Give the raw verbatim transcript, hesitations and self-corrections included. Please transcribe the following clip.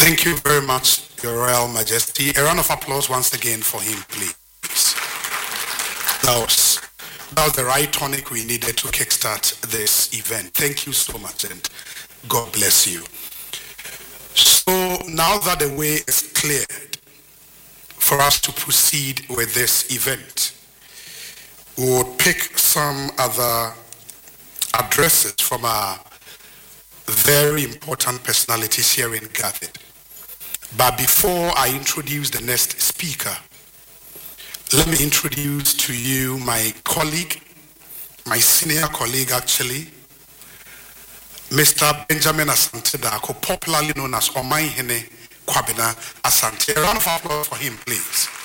Thank you very much, Your Royal Majesty. A round of applause once again for him, please. That was, that was the right tonic we needed to kickstart this event. Thank you so much, and God bless you. So now that the way is cleared for us to proceed with this event, we will pick some other addresses from our very important personalities here in gathered. But before I introduce the next speaker, let me introduce to you my colleague, my senior colleague actually, Mister Benjamin Asante Darko, popularly known as Omaihene Kwabena Asante. A round of applause for him, please.